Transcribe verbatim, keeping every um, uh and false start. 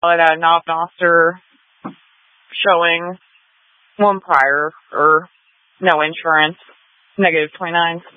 I had a Knob Noster showing one prior, or no insurance, negative twenty-nine.